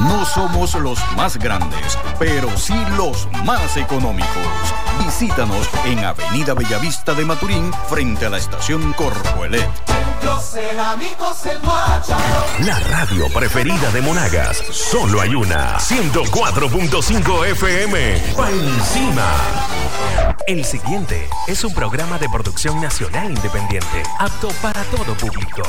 No somos los más grandes, pero sí los más económicos. Visítanos en Avenida Bellavista de Maturín, frente a la estación Corpoelec. La radio preferida de Monagas, solo hay una. 104.5 FM. Pa' encima. El siguiente es un programa de producción nacional independiente, apto para todo público.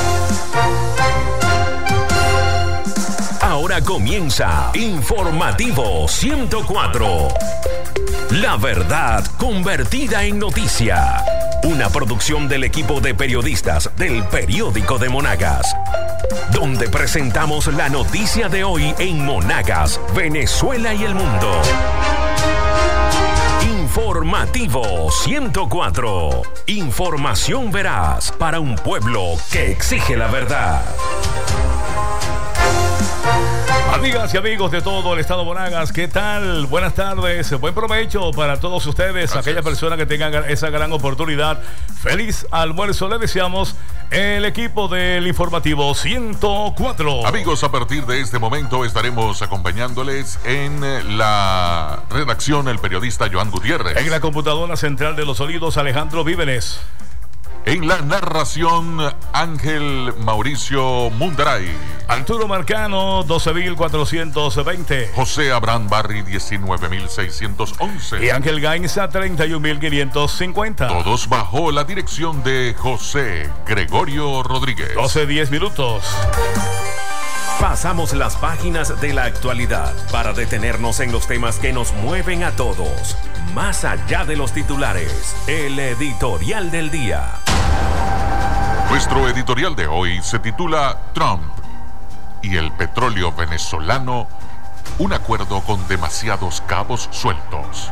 Ahora comienza Informativo 104. La verdad convertida en noticia. Una producción del equipo de periodistas del Periódico de Monagas, donde presentamos la noticia de hoy en Monagas, Venezuela y el mundo. Informativo 104. Información veraz para un pueblo que exige la verdad. Amigas y amigos de todo el estado Monagas, ¿qué tal? Buenas tardes, buen provecho para todos ustedes. Gracias. Aquellas personas que tengan esa gran oportunidad. Feliz almuerzo le deseamos el equipo del Informativo 104. Amigos, a partir de este momento estaremos acompañándoles en la redacción el periodista Joan Gutiérrez. En la computadora central de los sonidos, Alejandro Vívenes. En la narración, Ángel Mauricio Mundaray. Arturo Marcano, 12.420. José Abraham Barri, 19.611. Y Ángel Gainza, 31.550. Todos bajo la dirección de José Gregorio Rodríguez. 12:10 minutos. Pasamos las páginas de la actualidad para detenernos en los temas que nos mueven a todos. Más allá de los titulares, el editorial del día. Nuestro editorial de hoy se titula Trump y el petróleo venezolano, un acuerdo con demasiados cabos sueltos.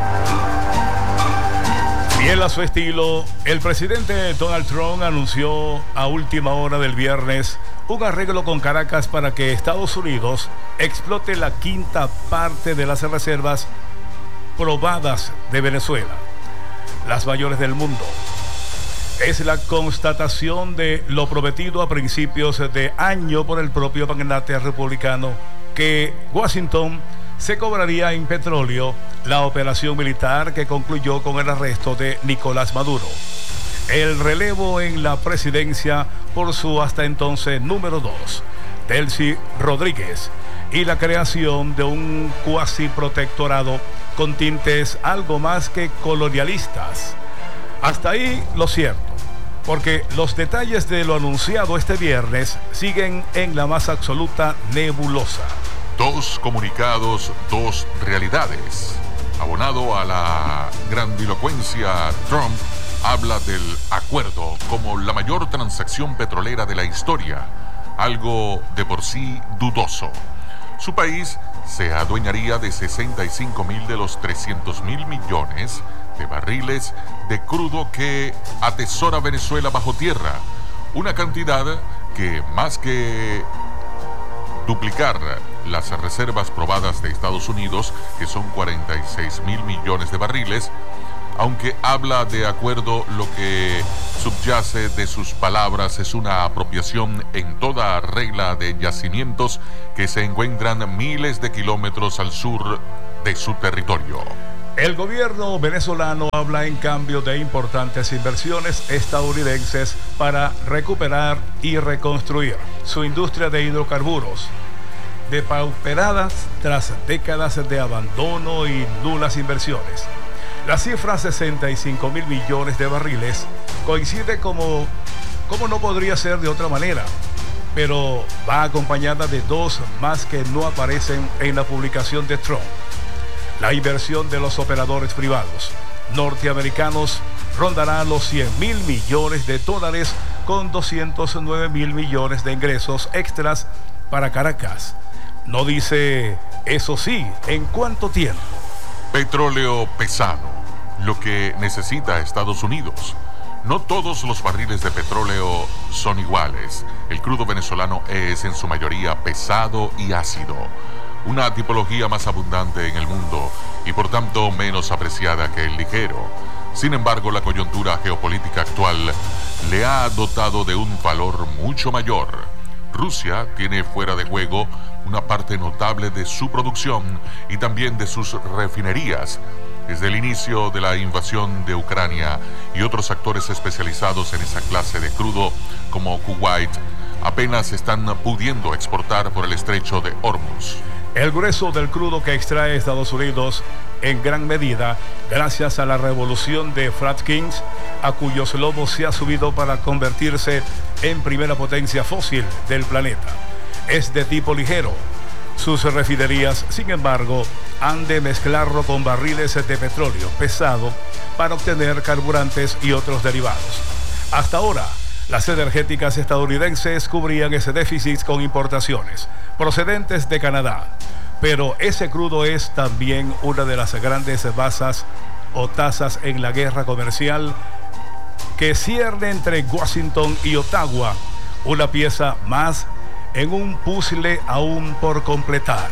Fiel a su estilo, el presidente Donald Trump anunció a última hora del viernes un arreglo con Caracas para que Estados Unidos explote la quinta parte de las reservas probadas de Venezuela, las mayores del mundo. Es la constatación de lo prometido a principios de año por el propio magnate republicano, que Washington se cobraría en petróleo la operación militar que concluyó con el arresto de Nicolás Maduro, el relevo en la presidencia por su hasta entonces número 2, Delcy Rodríguez, y la creación de un cuasi protectorado con tintes algo más que colonialistas. Hasta ahí lo cierto, porque los detalles de lo anunciado este viernes siguen en la más absoluta nebulosa. Dos comunicados, dos realidades. Abonado a la grandilocuencia, Trump habla del acuerdo como la mayor transacción petrolera de la historia, algo de por sí dudoso. Su país se adueñaría de 65.000 de los 300.000 millones de barriles de crudo que atesora Venezuela bajo tierra, una cantidad que, más que duplicar las reservas probadas de Estados Unidos, que son 46.000 millones de barriles, aunque habla de acuerdo, lo que subyace de sus palabras es una apropiación en toda regla de yacimientos que se encuentran miles de kilómetros al sur de su territorio. El gobierno venezolano habla en cambio de importantes inversiones estadounidenses para recuperar y reconstruir su industria de hidrocarburos, depauperadas tras décadas de abandono y nulas inversiones. La cifra 65.000 millones de barriles coincide como no podría ser de otra manera, pero va acompañada de dos más que no aparecen en la publicación de Trump. La inversión de los operadores privados norteamericanos rondará los 100.000 millones de dólares con 209.000 millones de ingresos extras para Caracas. No dice, eso sí, en cuánto tiempo. Petróleo pesado, lo que necesita Estados Unidos. No todos los barriles de petróleo son iguales. El crudo venezolano es en su mayoría pesado y ácido, una tipología más abundante en el mundo y por tanto menos apreciada que el ligero. Sin embargo, la coyuntura geopolítica actual le ha dotado de un valor mucho mayor. Rusia tiene fuera de juego una parte notable de su producción y también de sus refinerías. Desde el inicio de la invasión de Ucrania y otros actores especializados en esa clase de crudo como Kuwait apenas están pudiendo exportar por el estrecho de Hormuz. El grueso del crudo que extrae Estados Unidos, en gran medida gracias a la revolución de Fratkins, a cuyos lomos se ha subido para convertirse en primera potencia fósil del planeta, es de tipo ligero. Sus refinerías, sin embargo, han de mezclarlo con barriles de petróleo pesado para obtener carburantes y otros derivados. Hasta ahora, las energéticas estadounidenses cubrían ese déficit con importaciones procedentes de Canadá. Pero ese crudo es también una de las grandes basas o tasas en la guerra comercial que cierne entre Washington y Ottawa, una pieza más en un puzzle aún por completar.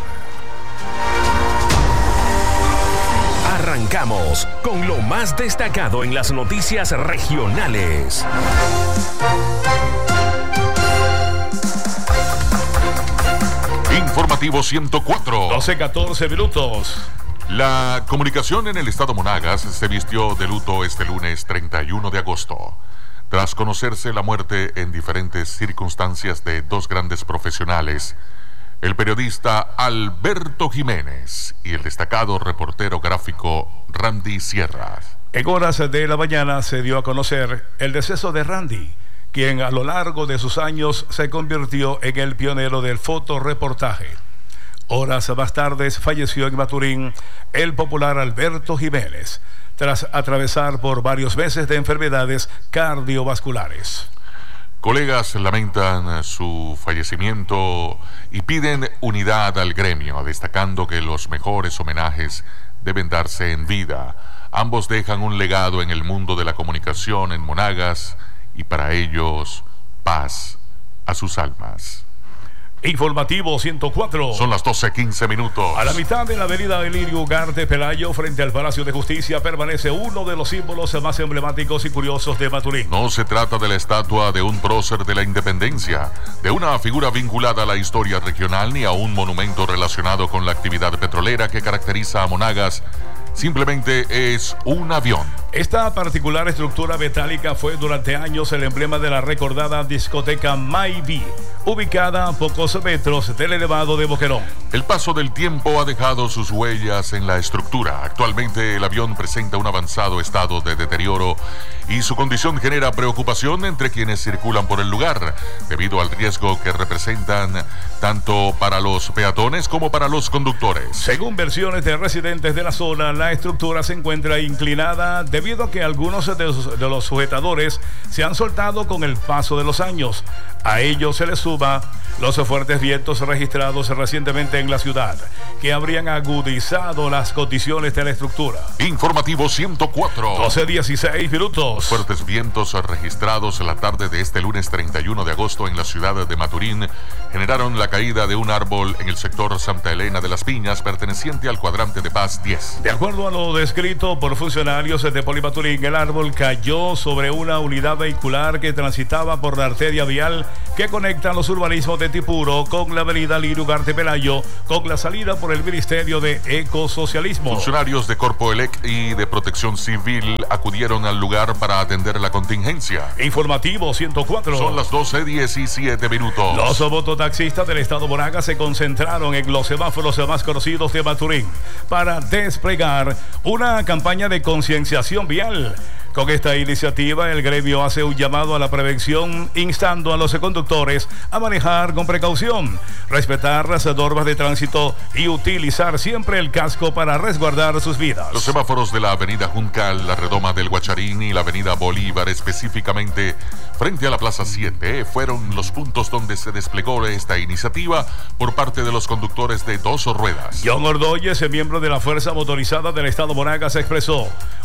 Arrancamos con lo más destacado en las noticias regionales. Informativo 104. 12:14 minutos. La comunicación en el estado Monagas se vistió de luto este lunes 31 de agosto. Tras conocerse la muerte en diferentes circunstancias de dos grandes profesionales, el periodista Alberto Jiménez y el destacado reportero gráfico Randy Sierra. En horas de la mañana se dio a conocer el deceso de Randy, quien a lo largo de sus años se convirtió en el pionero del fotoreportaje. Horas más tarde falleció en Maturín el popular Alberto Jiménez, tras atravesar por varios meses de enfermedades cardiovasculares. Colegas lamentan su fallecimiento y piden unidad al gremio, destacando que los mejores homenajes deben darse en vida. Ambos dejan un legado en el mundo de la comunicación en Monagas y para ellos, paz a sus almas. Informativo 104. Son las 12:15 minutos. A la mitad de la avenida Elirio Ugarte Pelayo, frente al Palacio de Justicia, permanece uno de los símbolos más emblemáticos y curiosos de Maturín. No se trata de la estatua de un prócer de la independencia, de una figura vinculada a la historia regional, ni a un monumento relacionado con la actividad petrolera que caracteriza a Monagas. Simplemente es un avión. Esta particular estructura metálica fue durante años el emblema de la recordada discoteca Maybe, ubicada a pocos metros del elevado de Boquerón. El paso del tiempo ha dejado sus huellas en la estructura. Actualmente el avión presenta un avanzado estado de deterioro y su condición genera preocupación entre quienes circulan por el lugar, debido al riesgo que representan tanto para los peatones como para los conductores. Según versiones de residentes de la zona, la estructura se encuentra inclinada debido a que algunos de los sujetadores se han soltado con el paso de los años. A ello se le suma los fuertes vientos registrados recientemente en la ciudad, que habrían agudizado las condiciones de la estructura. Informativo 104. 12:16 minutos. Fuertes vientos registrados la tarde de este lunes 31 de agosto en la ciudad de Maturín generaron la caída de un árbol en el sector Santa Elena de las Piñas, perteneciente al cuadrante de Paz 10. De acuerdo a lo descrito por funcionarios de Polimaturín, el árbol cayó sobre una unidad vehicular que transitaba por la arteria vial que conecta los urbanismos de Tipuro con la avenida Elirio Ugarte Pelayo, con la salida por el Ministerio de Ecosocialismo. Funcionarios de Corpoelec y de Protección Civil acudieron al lugar para atender la contingencia. Informativo 104. Son las 12:17 minutos. Los mototaxistas del estado Monagas se concentraron en los semáforos más conocidos de Maturín para desplegar una campaña de concienciación vial. Con esta iniciativa, el gremio hace un llamado a la prevención, instando a los conductores a manejar con precaución, respetar las normas de tránsito y utilizar siempre el casco para resguardar sus vidas. Los semáforos de la avenida Juncal, la redoma del Guacharín y la avenida Bolívar, específicamente frente a la Plaza 7, fueron los puntos donde se desplegó esta iniciativa por parte de los conductores de dos ruedas. John Ordóñez, miembro de la Fuerza Motorizada del Estado Monagas, expresó: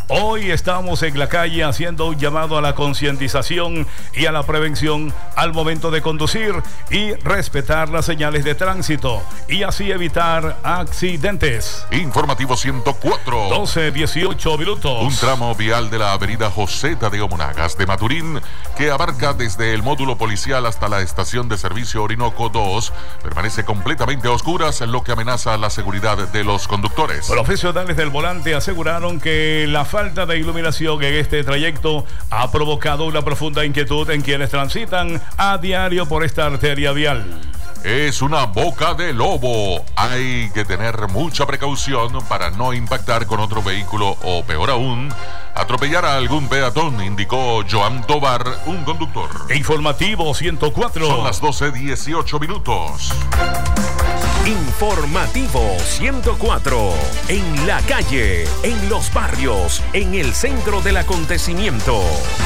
Hoy estamos en la calle haciendo un llamado a la concientización y a la prevención al momento de conducir y respetar las señales de tránsito y así evitar accidentes. Informativo 104. 12:18 minutos. Un tramo vial de la avenida José Tadeo Monagas de Maturín, que abarca desde el módulo policial hasta la estación de servicio Orinoco 2, permanece completamente a oscuras, lo que amenaza la seguridad de los conductores. Profesionales del volante aseguraron que la falta de iluminación en este trayecto ha provocado una profunda inquietud en quienes transitan a diario por esta arteria vial. Es una boca de lobo. Hay que tener mucha precaución para no impactar con otro vehículo o, peor aún, atropellar a algún peatón, indicó Joan Tobar, un conductor. Informativo 104. Son las 12:18 minutos. Informativo 104. En la calle, en los barrios, en el centro del acontecimiento.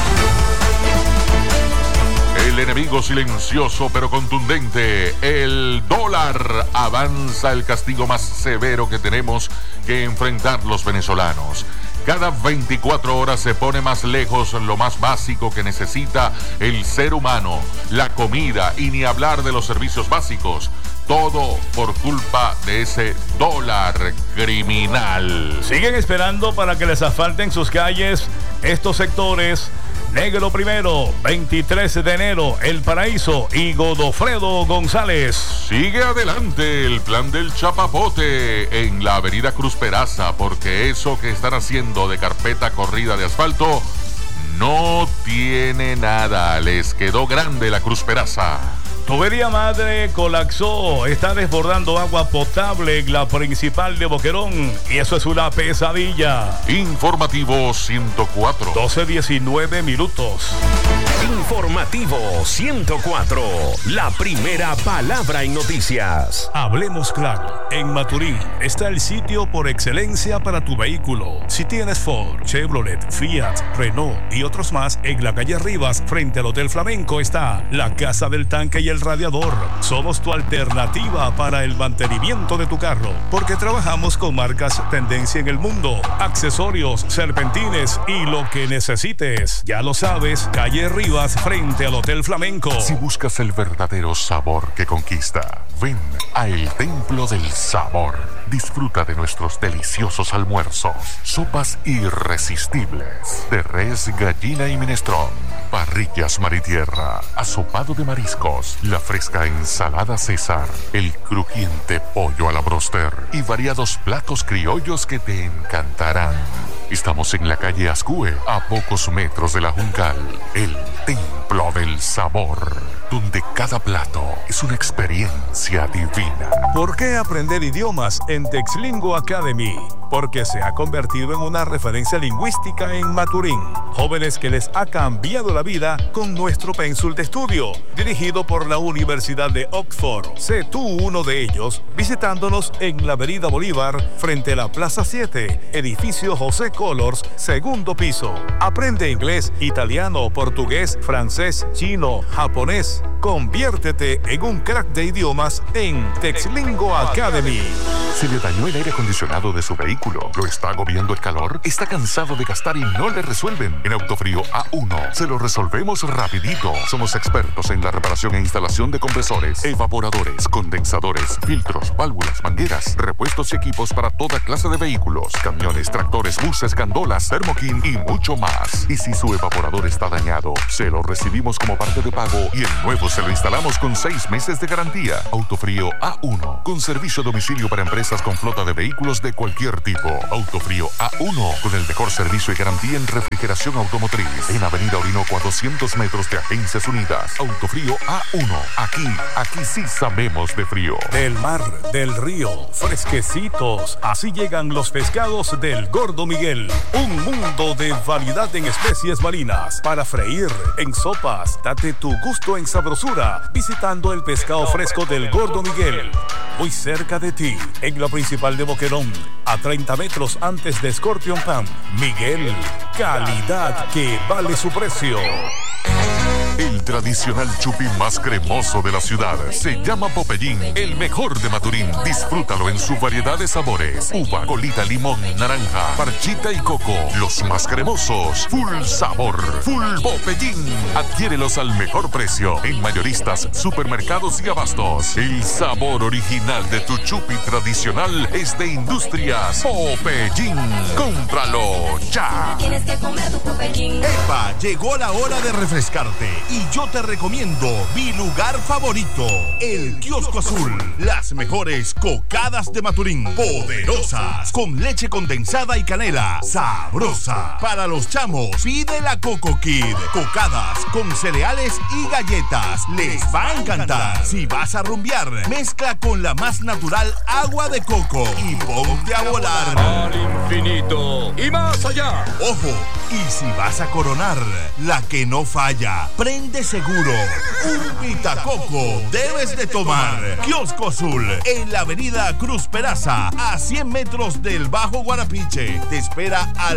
El enemigo silencioso pero contundente, el dólar. Avanza el castigo más severo que tenemos que enfrentar los venezolanos. Cada 24 horas se pone más lejos lo más básico que necesita el ser humano, la comida, y ni hablar de los servicios básicos. Todo por culpa de ese dólar criminal. Siguen esperando para que les asfalten sus calles estos sectores: Negro Primero, 23 de enero, El Paraíso y Godofredo González. Sigue adelante el plan del chapapote en la avenida Cruz Peraza, porque eso que están haciendo de carpeta corrida de asfalto no tiene nada. Les quedó grande la Cruz Peraza. Tubería Madre colapsó, está desbordando agua potable en la principal de Boquerón y eso es una pesadilla. Informativo 104. 12:19 minutos. Informativo 104. La primera palabra en noticias. Hablemos claro. En Maturín está el sitio por excelencia para tu vehículo. Si tienes Ford, Chevrolet, Fiat, Renault y otros más, en la calle Rivas, frente al Hotel Flamenco, está la Casa del Tanque y el Radiador. Somos tu alternativa para el mantenimiento de tu carro, porque trabajamos con marcas tendencia en el mundo, accesorios, serpentines y lo que necesites. Ya lo sabes, calle Rivas frente al Hotel Flamenco. Si buscas el verdadero sabor que conquista, ven a El Templo del Sabor. Disfruta de nuestros deliciosos almuerzos, sopas irresistibles de res, gallina y minestrón, parrillas mar y tierra, asopado de mariscos, la fresca ensalada César, el crujiente pollo a la broster y variados platos criollos que te encantarán. Estamos en la calle Ascue, a pocos metros de la Juncal. El Templo del Sabor, donde cada plato es una experiencia divina. ¿Por qué aprender idiomas en Texlingo Academy? Porque se ha convertido en una referencia lingüística en Maturín. Jóvenes que les ha cambiado la vida con nuestro pénsul de estudio, dirigido por la Universidad de Oxford. Sé tú uno de ellos visitándonos en la Avenida Bolívar, frente a la Plaza 7, edificio José Colors, segundo piso. Aprende inglés, italiano, portugués, francés, chino, japonés. Conviértete en un crack de idiomas en Texlingo Academy. ¿Se le dañó el aire acondicionado de su vehículo? ¿Lo está agobiando el calor? ¿Está cansado de gastar y no le resuelven? En Autofrío A1 se lo resolvemos rapidito. Somos expertos en la reparación e instalación de compresores, evaporadores, condensadores, filtros, válvulas, mangueras, repuestos y equipos para toda clase de vehículos, camiones, tractores, buses, gandolas, Thermokin y mucho más. Y si su evaporador está dañado, se lo recibimos como parte de pago y el nuevo se lo instalamos con 6 meses de garantía. Autofrío A1, con servicio a domicilio para empresas con flota de vehículos de cualquier tipo. Autofrío A1, con el mejor servicio y garantía en refrigeración automotriz. En Avenida Orinoco, a 200 metros de Agencias Unidas. Autofrío A1, aquí sí sabemos de frío. Del mar, del río, fresquecitos. Así llegan los pescados del Gordo Miguel. Un mundo de variedad en especies marinas para freír, en sopas. Date tu gusto en sabrosura visitando el pescado fresco del Gordo Miguel. Muy cerca de ti, en la principal de Boquerón, a 30 metros antes de Scorpion Pan. Miguel, calidad que vale su precio. El tradicional chupi más cremoso de la ciudad se llama Popeyín, el mejor de Maturín. Disfrútalo en su variedad de sabores: uva, colita, limón, naranja, parchita y coco. Los más cremosos, full sabor, full Popeyín. Adquiérelos al mejor precio en mayoristas, supermercados y abastos. El sabor original de tu chupi tradicional es de Industrias Popeyín. ¡Cómpralo ya! Tienes que comer tu Popeyín. Epa, llegó la hora de refrescarte y yo te recomiendo mi lugar favorito, el Kiosco Azul. Las mejores cocadas de Maturín, poderosas, con leche condensada y canela, sabrosa. Para los chamos, pide la Coco Kid, cocadas con cereales y galletas, les va a encantar. Si vas a rumbear, mezcla con la más natural agua de coco y ponte a volar al infinito y más allá. Ojo, y si vas a coronar, la que no falla, prende seguro, un Vitacoco debes de tomar. Kiosco Azul, en la avenida Cruz Peraza, a 100 metros del Bajo Guarapiche. Te espera al